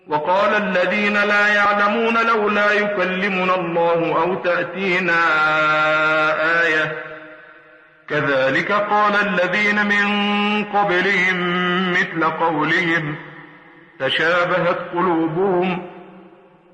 وقال الذين لا يعلمون لولا يكلمنا الله أو تأتينا آية كذلك قال الذين من قبلهم مثل قولهم تشابهت قلوبهم